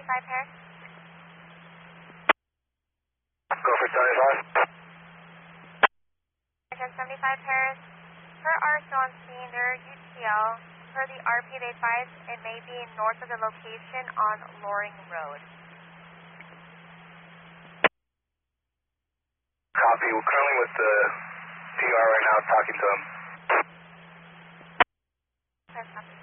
1075 Paris. Go for 75. 1075 Paris. Per our on scene, their UTL, per the RP they advised, it may be north of the location on Loring Road. Copy. We're currently with the PR right now, talking to him. Press copy.